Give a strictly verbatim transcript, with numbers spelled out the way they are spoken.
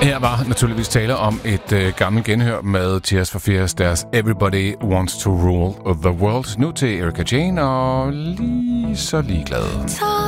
Her var naturligvis tale om et øh, gammelt genhør med Tears for Fears, deres Everybody Wants to Rule the World. Nu til Erika Jane og lige så ligeglad.